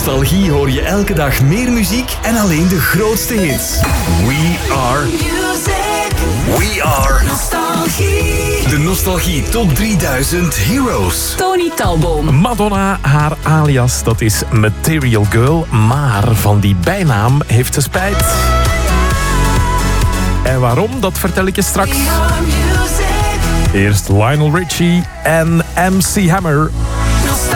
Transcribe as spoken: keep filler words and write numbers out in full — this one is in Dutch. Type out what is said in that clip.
Nostalgie hoor je elke dag meer muziek en alleen de grootste hits. We are music. We are Nostalgie. De Nostalgie Top drieduizend Heroes. Tony Talboom. Madonna, haar alias, dat is Material Girl. Maar van die bijnaam heeft ze spijt. En waarom, dat vertel ik je straks. Eerst Lionel Richie en M C Hammer.